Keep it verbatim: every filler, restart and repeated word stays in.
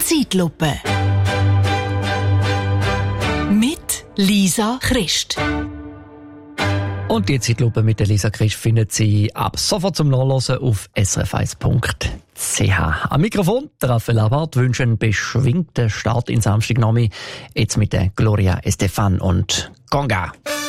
Zeitlupe. Mit Lisa Christ. Und die Zeitlupe mit der Lisa Christ findet Sie ab sofort zum Nachlesen auf s r f eins punkt c h. Am Mikrofon, der Raphael Abart, wünscht einen beschwingten Start in Samstagnachmittag. Jetzt mit der Gloria Estefan und Conga.